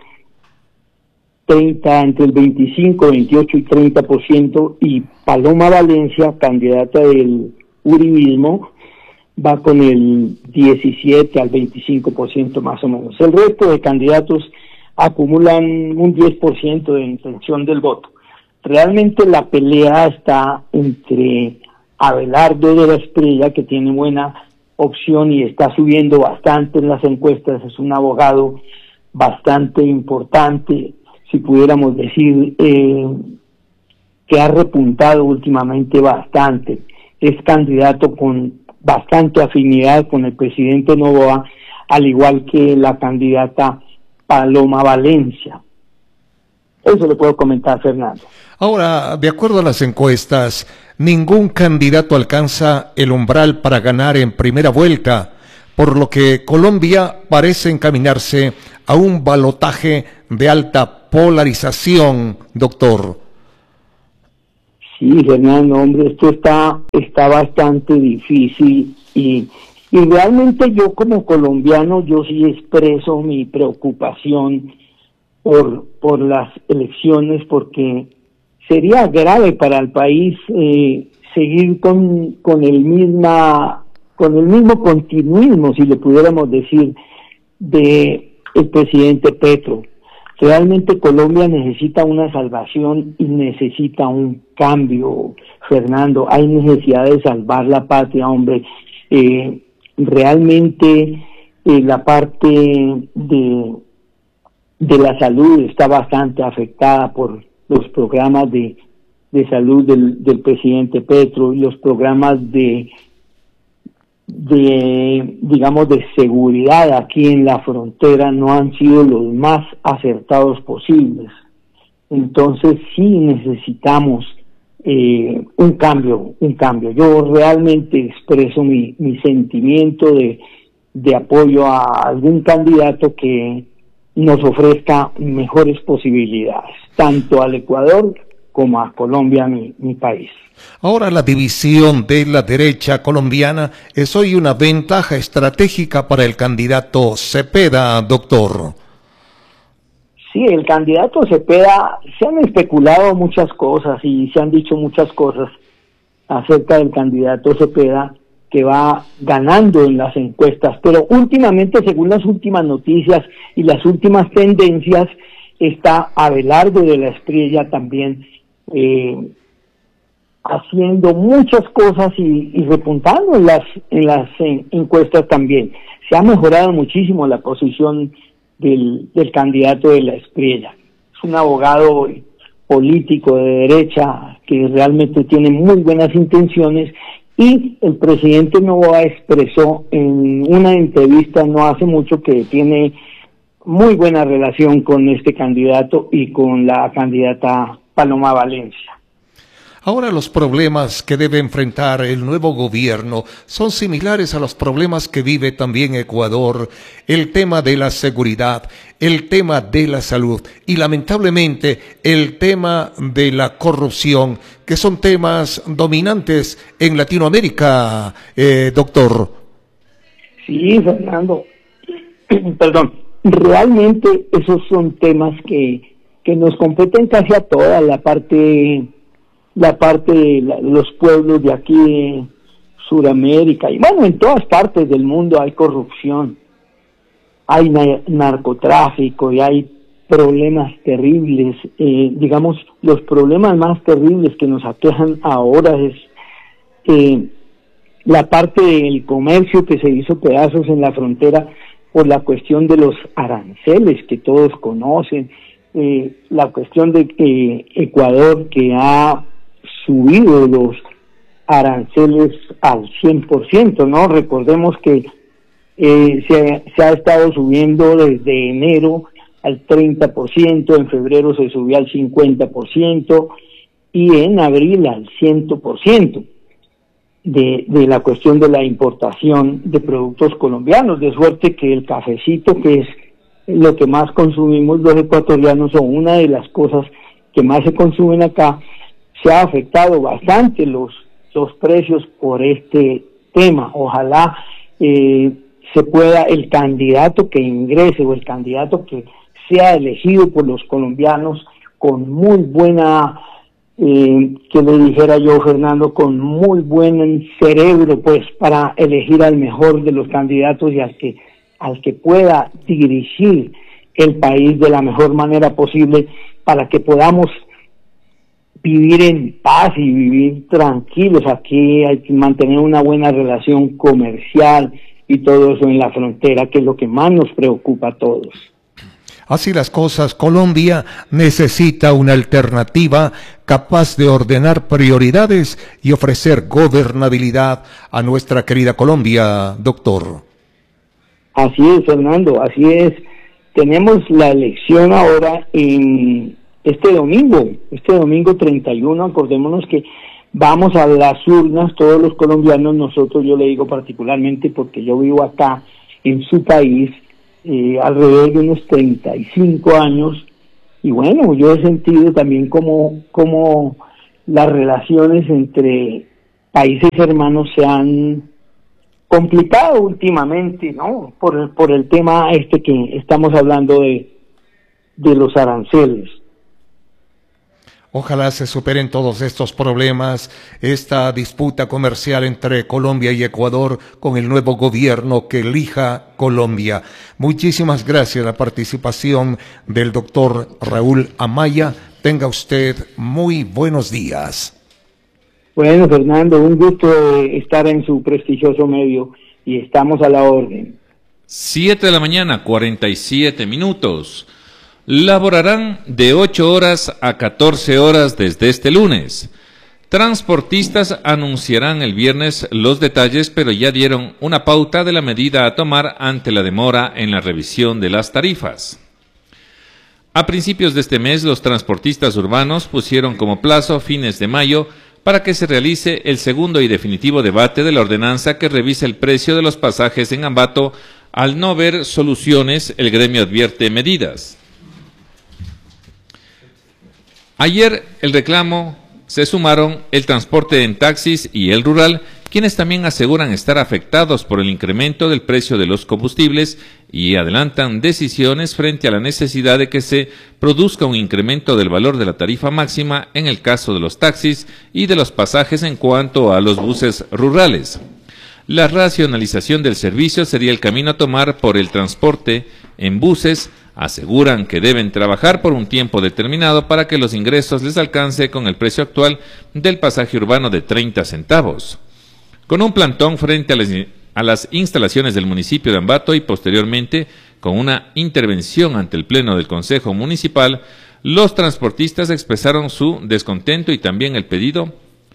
treinta, entre el veinticinco, veintiocho y treinta por ciento, y Paloma Valencia, candidata del uribismo, va con el diecisiete al veinticinco por ciento más o menos. El resto de candidatos acumulan un diez por ciento de intención del voto. Realmente la pelea está entre Abelardo de la Esprilla, que tiene buena opción y está subiendo bastante en las encuestas, es un abogado bastante importante, si pudiéramos decir, eh, que ha repuntado últimamente bastante, es candidato con bastante afinidad con el presidente Noboa, al igual que la candidata Paloma Valencia. Eso le puedo comentar, Fernando. Ahora, de acuerdo a las encuestas, ningún candidato alcanza el umbral para ganar en primera vuelta, por lo que Colombia parece encaminarse a un balotaje de alta polarización, doctor. Sí, Fernando, hombre, esto está, está bastante difícil y, y realmente yo como colombiano, yo sí expreso mi preocupación por, por las elecciones, porque sería grave para el país eh, seguir con, con el misma, con el mismo continuismo, si le pudiéramos decir, de el presidente Petro. Realmente Colombia necesita una salvación y necesita un cambio, Fernando. Hay necesidad de salvar la patria, hombre. Eh, realmente eh, la parte de, de la salud está bastante afectada por los programas de, de salud del, del presidente Petro y los programas de de, digamos, de seguridad aquí en la frontera no han sido los más acertados posibles. Entonces sí necesitamos eh, un cambio, un cambio. Yo realmente expreso mi, mi sentimiento de, de apoyo a algún candidato que nos ofrezca mejores posibilidades, tanto al Ecuador como a Colombia, mi, mi país. Ahora la división de la derecha colombiana es hoy una ventaja estratégica para el candidato Cepeda, doctor. Sí, el candidato Cepeda, se han especulado muchas cosas y se han dicho muchas cosas acerca del candidato Cepeda, que va ganando en las encuestas, pero últimamente, según las últimas noticias y las últimas tendencias, está Abelardo de la Espriella también eh, haciendo muchas cosas y, y repuntando en las en las en, encuestas también. Se ha mejorado muchísimo la posición del, del candidato de la Espriella. Es un abogado político de derecha que realmente tiene muy buenas intenciones, y el presidente Noboa expresó en una entrevista no hace mucho que tiene muy buena relación con este candidato y con la candidata Paloma Valencia. Ahora los problemas que debe enfrentar el nuevo gobierno son similares a los problemas que vive también Ecuador: el tema de la seguridad, el tema de la salud y lamentablemente el tema de la corrupción, que son temas dominantes en Latinoamérica, eh, doctor. Sí, Fernando, perdón, realmente esos son temas que, que nos competen casi a toda la parte... la parte de la, los pueblos de aquí de Sudamérica, y bueno, en todas partes del mundo hay corrupción, hay na narcotráfico y hay problemas terribles. Eh, digamos, los problemas más terribles que nos aquejan ahora es eh, la parte del comercio que se hizo pedazos en la frontera por la cuestión de los aranceles que todos conocen, eh, la cuestión de eh, Ecuador, que ha subido los aranceles al cien por ciento, ¿no? Recordemos que eh, se, se ha estado subiendo desde enero al treinta por ciento, en febrero se subió al cincuenta por ciento y en abril al cien por ciento de, de la cuestión de la importación de productos colombianos, de suerte que el cafecito, que es lo que más consumimos los ecuatorianos, o una de las cosas que más se consumen acá, se ha afectado bastante los, los precios por este tema. Ojalá eh, se pueda, el candidato que ingrese o el candidato que sea elegido por los colombianos con muy buena, eh, que le dijera yo, Fernando, con muy buen cerebro, pues, para elegir al mejor de los candidatos y al que, al que pueda dirigir el país de la mejor manera posible, para que podamos vivir en paz y vivir tranquilos. Aquí hay que mantener una buena relación comercial y todo eso en la frontera, que es lo que más nos preocupa a todos. Así las cosas, Colombia necesita una alternativa capaz de ordenar prioridades y ofrecer gobernabilidad a nuestra querida Colombia, doctor. Así es, Fernando, así es. Tenemos la elección ahora en este domingo, este domingo treinta y uno, acordémonos que vamos a las urnas todos los colombianos. Nosotros, yo le digo particularmente porque yo vivo acá en su país, eh, alrededor de unos treinta y cinco años, y bueno, yo he sentido también como, como las relaciones entre países hermanos se han complicado últimamente, ¿no? Por el, por el tema este que estamos hablando de, de los aranceles. Ojalá se superen todos estos problemas, esta disputa comercial entre Colombia y Ecuador con el nuevo gobierno que elija Colombia. Muchísimas gracias a la participación del doctor Raúl Amaya. Tenga usted muy buenos días. Bueno, Fernando, un gusto estar en su prestigioso medio y estamos a la orden. Siete de la mañana, cuarenta y siete minutos. Laborarán de ocho horas a catorce horas desde este lunes. Transportistas anunciarán el viernes los detalles, pero ya dieron una pauta de la medida a tomar ante la demora en la revisión de las tarifas. A principios de este mes, los transportistas urbanos pusieron como plazo fines de mayo para que se realice el segundo y definitivo debate de la ordenanza que revisa el precio de los pasajes en Ambato. Al no ver soluciones, el gremio advierte medidas. Ayer el reclamo se sumaron el transporte en taxis y el rural, quienes también aseguran estar afectados por el incremento del precio de los combustibles y adelantan decisiones frente a la necesidad de que se produzca un incremento del valor de la tarifa máxima en el caso de los taxis y de los pasajes en cuanto a los buses rurales. La racionalización del servicio sería el camino a tomar por el transporte en buses. Aseguran que deben trabajar por un tiempo determinado para que los ingresos les alcance con el precio actual del pasaje urbano de treinta centavos. Con un plantón frente a las, a las instalaciones del municipio de Ambato y posteriormente con una intervención ante el Pleno del Consejo Municipal, los transportistas expresaron su descontento y también el pedido.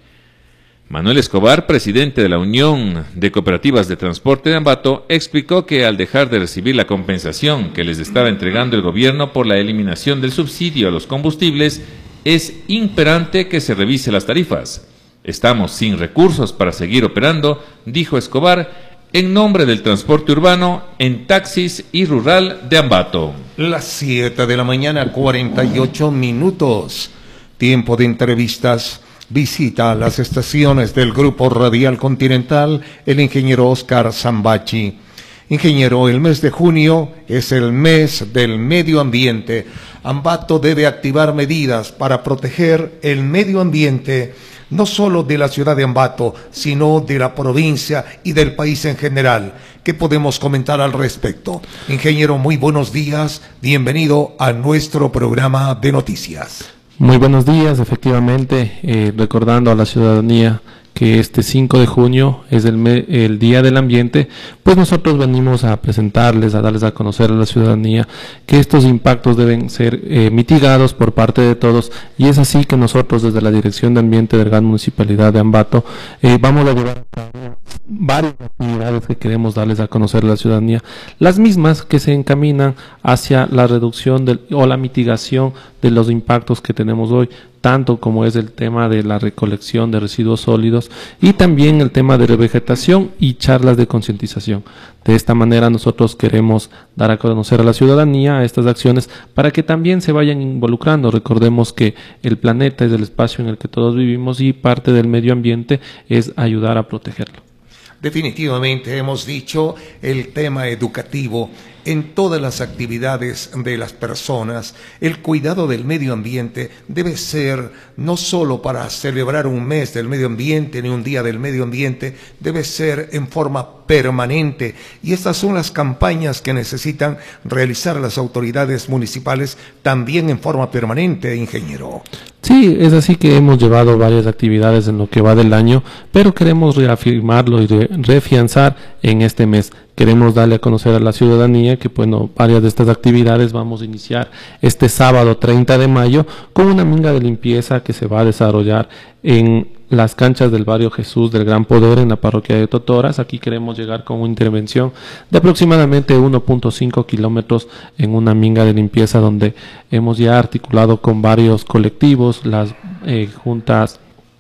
Manuel Escobar, presidente de la Unión de Cooperativas de Transporte de Ambato, explicó que al dejar de recibir la compensación que les estaba entregando el gobierno por la eliminación del subsidio a los combustibles, es imperante que se revise las tarifas. Estamos sin recursos para seguir operando, dijo Escobar, en nombre del transporte urbano en taxis y rural de Ambato. Las siete de la mañana, cuarenta y ocho minutos. Tiempo de entrevistas. Visita a las estaciones del Grupo Radial Continental el ingeniero Oscar Zambachi. Ingeniero, el mes de junio es el mes del medio ambiente. Ambato debe activar medidas para proteger el medio ambiente, no solo de la ciudad de Ambato, sino de la provincia y del país en general. ¿Qué podemos comentar al respecto? Ingeniero, muy buenos días. Bienvenido a nuestro programa de noticias. Muy buenos días, efectivamente, eh, recordando a la ciudadanía que este cinco de junio es el, me, el Día del Ambiente, pues nosotros venimos a presentarles, a darles a conocer a la ciudadanía que estos impactos deben ser eh, mitigados por parte de todos, y es así que nosotros desde la Dirección de Ambiente de la Gran Municipalidad de Ambato eh, vamos a llevar a cabo varias actividades que queremos darles a conocer a la ciudadanía, las mismas que se encaminan hacia la reducción del, o la mitigación de los impactos que tenemos hoy, tanto como es el tema de la recolección de residuos sólidos y también el tema de revegetación y charlas de concientización. De esta manera nosotros queremos dar a conocer a la ciudadanía estas acciones para que también se vayan involucrando. Recordemos que el planeta es el espacio en el que todos vivimos y parte del medio ambiente es ayudar a protegerlo. Definitivamente hemos dicho el tema educativo en todas las actividades de las personas. El cuidado del medio ambiente debe ser no solo para celebrar un mes del medio ambiente ni un día del medio ambiente, debe ser en forma permanente, y estas son las campañas que necesitan realizar las autoridades municipales también en forma permanente, ingeniero. Sí, es así que hemos llevado varias actividades en lo que va del año, pero queremos reafirmarlo y re refianzar en este mes. Queremos darle a conocer a la ciudadanía que, bueno, varias de estas actividades vamos a iniciar este sábado treinta de mayo con una minga de limpieza que se va a desarrollar en las canchas del barrio Jesús del Gran Poder en la parroquia de Totoras. Aquí queremos llegar con una intervención de aproximadamente uno punto cinco kilómetros en una minga de limpieza donde hemos ya articulado con varios colectivos, las eh, juntas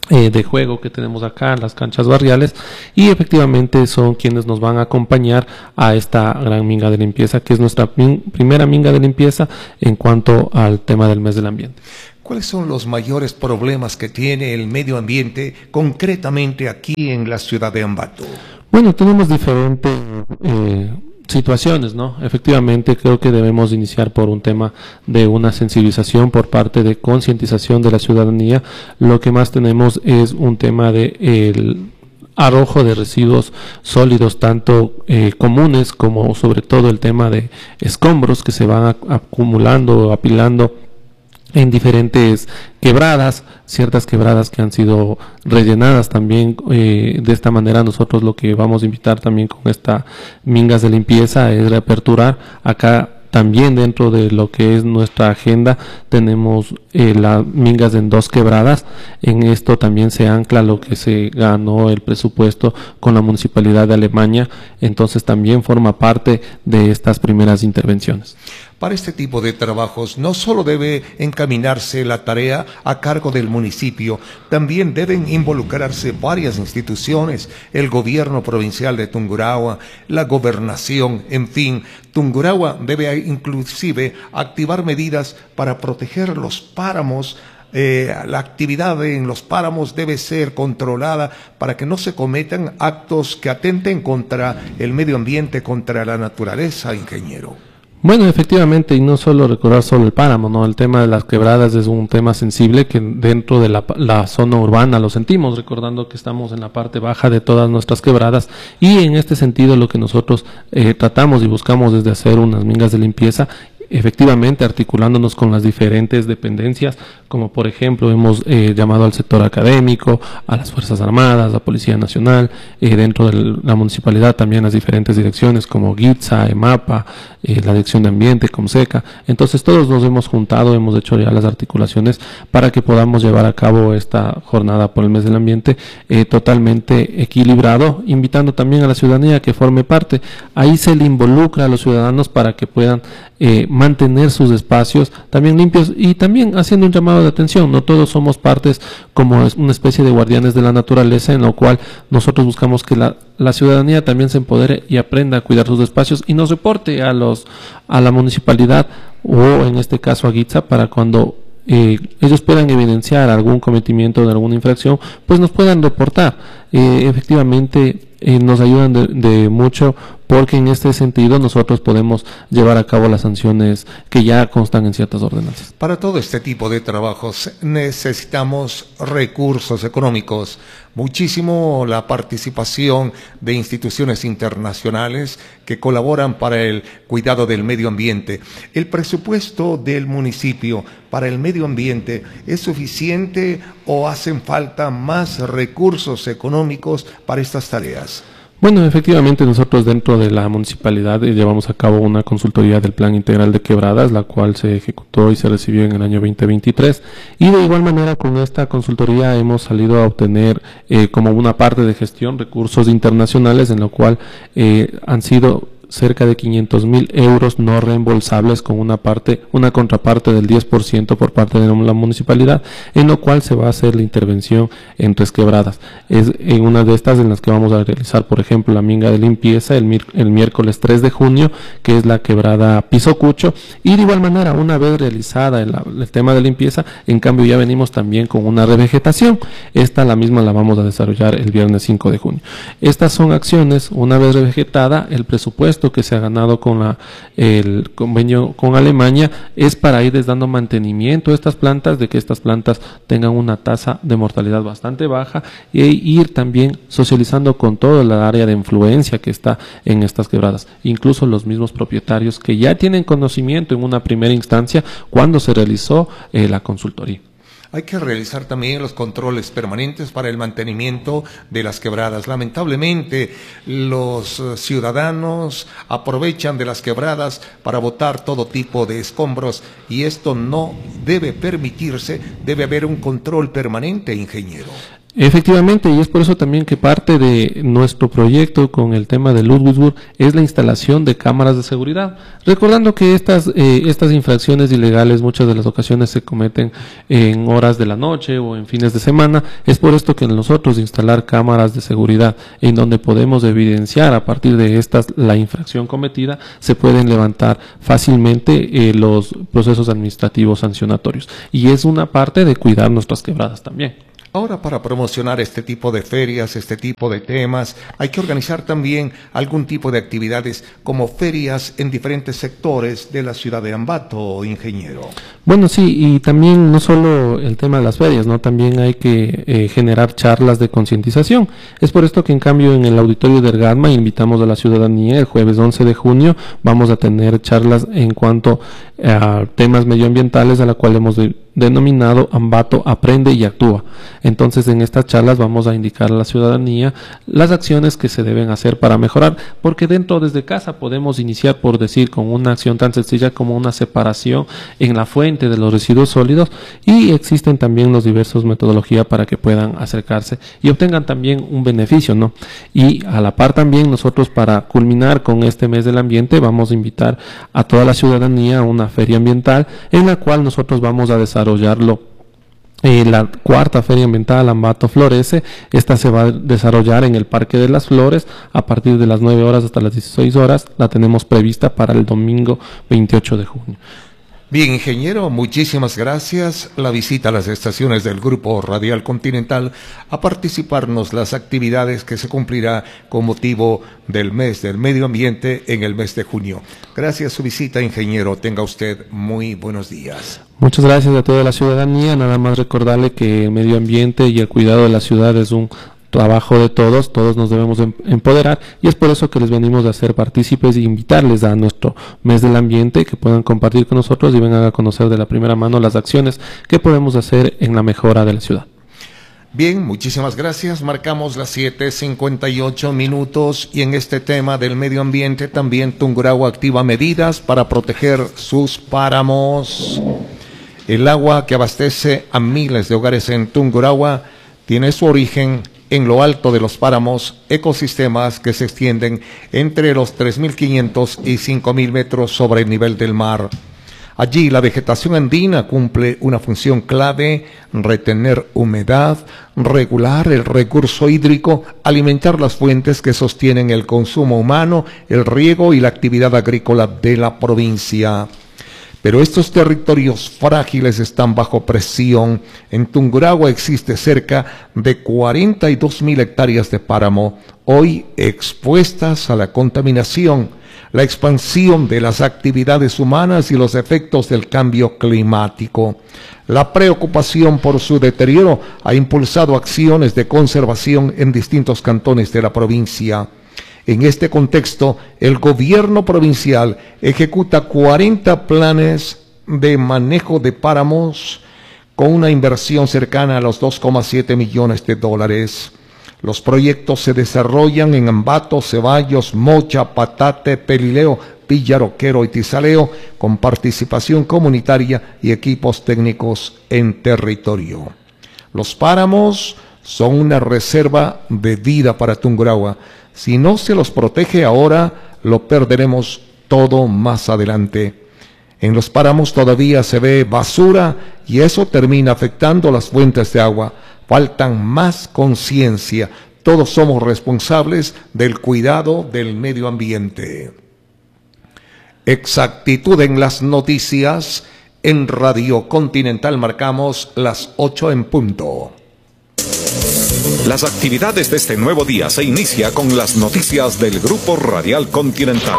Eh, de juego que tenemos acá en las canchas barriales, y efectivamente son quienes nos van a acompañar a esta gran minga de limpieza, que es nuestra min- primera minga de limpieza en cuanto al tema del mes del ambiente. ¿Cuáles son los mayores problemas que tiene el medio ambiente concretamente aquí en la ciudad de Ambato? Bueno, tenemos diferentes eh, situaciones, ¿no? Efectivamente, creo que debemos iniciar por un tema de una sensibilización por parte de concientización de la ciudadanía. Lo que más tenemos es un tema de el arrojo de residuos sólidos, tanto eh, comunes como sobre todo el tema de escombros que se van a, acumulando, apilando en diferentes quebradas, ciertas quebradas que han sido rellenadas también. Eh, de esta manera nosotros lo que vamos a invitar también con esta mingas de limpieza es reaperturar. Acá también dentro de lo que es nuestra agenda tenemos eh, las mingas en dos quebradas. En esto también se ancla lo que se ganó el presupuesto con la Municipalidad de Alemania, entonces también forma parte de estas primeras intervenciones. Para este tipo de trabajos no solo debe encaminarse la tarea a cargo del municipio, también deben involucrarse varias instituciones, el gobierno provincial de Tungurahua, la gobernación, en fin. Tungurahua debe inclusive activar medidas para proteger los páramos. Eh, la actividad en los páramos debe ser controlada para que no se cometan actos que atenten contra el medio ambiente, contra la naturaleza, ingeniero. Bueno, efectivamente, y no solo recordar solo el páramo, ¿no? El tema de las quebradas es un tema sensible que dentro de la, la zona urbana lo sentimos, recordando que estamos en la parte baja de todas nuestras quebradas, y en este sentido lo que nosotros eh, tratamos y buscamos es de hacer unas mingas de limpieza, efectivamente articulándonos con las diferentes dependencias, como por ejemplo hemos eh, llamado al sector académico, a las Fuerzas Armadas, la Policía Nacional, eh, dentro de la municipalidad también las diferentes direcciones como GITSA, EMAPA, eh, la Dirección de Ambiente, COMSECA. Entonces todos nos hemos juntado, hemos hecho ya las articulaciones para que podamos llevar a cabo esta jornada por el mes del ambiente eh, totalmente equilibrado, invitando también a la ciudadanía que forme parte. Ahí se le involucra a los ciudadanos para que puedan eh, mantener sus espacios también limpios, y también haciendo un llamado de atención. No todos somos partes como una especie de guardianes de la naturaleza, en lo cual nosotros buscamos que la, la ciudadanía también se empodere y aprenda a cuidar sus espacios y nos reporte a los a la municipalidad o en este caso a GITSA para cuando eh, ellos puedan evidenciar algún cometimiento de alguna infracción, pues nos puedan reportar. Eh, efectivamente eh, nos ayudan de, de mucho, porque en este sentido nosotros podemos llevar a cabo las sanciones que ya constan en ciertas ordenanzas. Para todo este tipo de trabajos necesitamos recursos económicos, muchísimo la participación de instituciones internacionales que colaboran para el cuidado del medio ambiente. ¿El presupuesto del municipio para el medio ambiente es suficiente o hacen falta más recursos económicos para estas tareas? Bueno, efectivamente nosotros dentro de la municipalidad eh, llevamos a cabo una consultoría del Plan Integral de Quebradas, la cual se ejecutó y se recibió en el año veinte veintitrés, y de igual manera con esta consultoría hemos salido a obtener eh, como una parte de gestión recursos internacionales, en lo cual eh, han sido cerca de quinientos mil euros no reembolsables, con una parte, una contraparte del diez por ciento por parte de la municipalidad, en lo cual se va a hacer la intervención en tres quebradas. Es en una de estas en las que vamos a realizar, por ejemplo, la minga de limpieza el, el miércoles tres de junio, que es la quebrada Piso Cucho, y de igual manera, una vez realizada el, el tema de limpieza, en cambio ya venimos también con una revegetación. Esta la misma la vamos a desarrollar el viernes cinco de junio. Estas son acciones, una vez revegetada, el presupuesto que se ha ganado con la, el convenio con Alemania es para irles dando mantenimiento a estas plantas, de que estas plantas tengan una tasa de mortalidad bastante baja, e ir también socializando con toda la área de influencia que está en estas quebradas, incluso los mismos propietarios que ya tienen conocimiento en una primera instancia cuando se realizó eh, la consultoría. Hay que realizar también los controles permanentes para el mantenimiento de las quebradas. Lamentablemente, los ciudadanos aprovechan de las quebradas para botar todo tipo de escombros, y esto no debe permitirse. Debe haber un control permanente, ingeniero. Efectivamente, y es por eso también que parte de nuestro proyecto con el tema de Ludwigsburg es la instalación de cámaras de seguridad. Recordando que estas, eh, estas infracciones ilegales muchas de las ocasiones se cometen en horas de la noche o en fines de semana. Es por esto que nosotros instalar cámaras de seguridad en donde podemos evidenciar a partir de estas la infracción cometida, se pueden levantar fácilmente eh, los procesos administrativos sancionatorios. Y es una parte de cuidar nuestras quebradas también. Ahora, para promocionar este tipo de ferias, este tipo de temas, hay que organizar también algún tipo de actividades como ferias en diferentes sectores de la ciudad de Ambato, ingeniero. Bueno, sí, y también no solo el tema de las ferias, ¿no? También hay que eh, generar charlas de concientización. Es por esto que en cambio en el auditorio de Ergatma invitamos a la ciudadanía el jueves once de junio, vamos a tener charlas en cuanto a temas medioambientales a la cual hemos de, denominado Ambato Aprende y Actúa. Entonces en estas charlas vamos a indicar a la ciudadanía las acciones que se deben hacer para mejorar, porque dentro desde casa podemos iniciar por decir con una acción tan sencilla como una separación en la fuente de los residuos sólidos, y existen también los diversos metodologías para que puedan acercarse y obtengan también un beneficio, ¿no? Y a la par también nosotros, para culminar con este mes del ambiente, vamos a invitar a toda la ciudadanía a una feria ambiental en la cual nosotros vamos a desarrollarlo. Eh, la cuarta Feria Ambiental Ambato Florece. Esta se va a desarrollar en el Parque de las Flores a partir de las nueve horas hasta las dieciséis horas. La tenemos prevista para el domingo veintiocho de junio. Bien, ingeniero, muchísimas gracias. La visita a las estaciones del Grupo Radial Continental a participarnos las actividades que se cumplirá con motivo del mes del medio ambiente en el mes de junio. Gracias su visita, ingeniero. Tenga usted muy buenos días. Muchas gracias a toda la ciudadanía. Nada más recordarle que el medio ambiente y el cuidado de la ciudad es un trabajo de todos, todos nos debemos empoderar, y es por eso que les venimos a hacer partícipes e invitarles a nuestro mes del ambiente, que puedan compartir con nosotros y vengan a conocer de la primera mano las acciones que podemos hacer en la mejora de la ciudad. Bien, muchísimas gracias. Marcamos las siete cincuenta y ocho minutos y en este tema del medio ambiente también Tungurahua activa medidas para proteger sus páramos. El agua que abastece a miles de hogares en Tungurahua tiene su origen en lo alto de los páramos, ecosistemas que se extienden entre los tres mil quinientos y cinco mil metros sobre el nivel del mar. Allí la vegetación andina cumple una función clave: retener humedad, regular el recurso hídrico, alimentar las fuentes que sostienen el consumo humano, el riego y la actividad agrícola de la provincia. Pero estos territorios frágiles están bajo presión. En Tungurahua existe cerca de cuarenta y dos mil hectáreas de páramo, hoy expuestas a la contaminación, la expansión de las actividades humanas y los efectos del cambio climático. La preocupación por su deterioro ha impulsado acciones de conservación en distintos cantones de la provincia. En este contexto, el gobierno provincial ejecuta cuarenta planes de manejo de páramos con una inversión cercana a los dos coma siete millones de dólares. Los proyectos se desarrollan en Ambato, Ceballos, Mocha, Patate, Pelileo, Villaroquero y Tizaleo, con participación comunitaria y equipos técnicos en territorio. Los páramos son una reserva de vida para Tungurahua. Si no se los protege ahora, lo perderemos todo más adelante. En los páramos todavía se ve basura y eso termina afectando las fuentes de agua. Faltan más conciencia. Todos somos responsables del cuidado del medio ambiente. Exactitud en las noticias. En Radio Continental marcamos las ocho en punto. Las actividades de este nuevo día se inicia con las noticias del Grupo Radial Continental.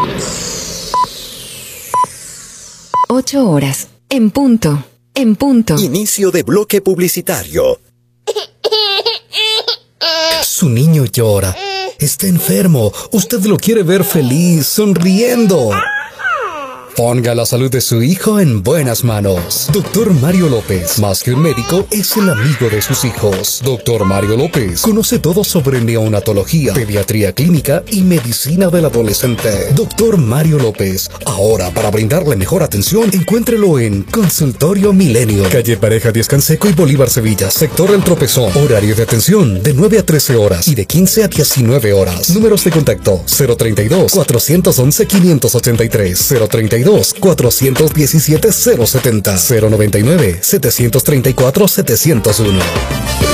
Ocho horas, en punto, en punto. Inicio de bloque publicitario. Su niño llora. Está enfermo. Usted lo quiere ver feliz, sonriendo. Ponga la salud de su hijo en buenas manos. Doctor Mario López, más que un médico, es el amigo de sus hijos. Doctor Mario López conoce todo sobre neonatología, pediatría clínica y medicina del adolescente. Doctor Mario López, ahora para brindarle mejor atención, encuéntrelo en Consultorio Milenio, calle Pareja Díaz Canseco y Bolívar Sevilla, sector El Tropezón. Horario de atención de nueve a trece horas y de quince a diecinueve horas. Números de contacto cero treinta y dos, cuatrocientos once, quinientos ochenta y tres, cero treinta y dos, cuatrocientos diecisiete, cero setenta, cero noventa y nueve, setecientos treinta y cuatro, setecientos uno.